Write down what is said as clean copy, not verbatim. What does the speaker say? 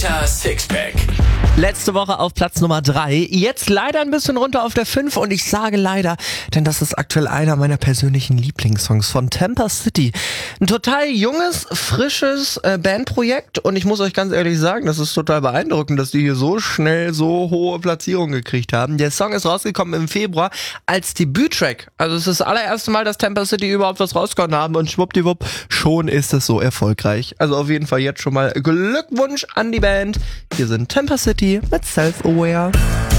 Mr. Sixpack. Letzte Woche auf Platz Nummer 3, jetzt leider ein bisschen runter auf der 5 und ich sage leider, denn das ist aktuell einer meiner persönlichen Lieblingssongs von Tampa City. Ein total junges, frisches Bandprojekt und ich muss euch ganz ehrlich sagen, das ist total beeindruckend, dass die hier so schnell so hohe Platzierungen gekriegt haben. Der Song ist rausgekommen im Februar als Debüttrack. Also es ist das allererste Mal, dass Tampa City überhaupt was rausgehauen haben und schwuppdiwupp, schon ist es so erfolgreich. Also auf jeden Fall jetzt schon mal Glückwunsch an die Band. Hier sind Tampa City mit Self-Aware.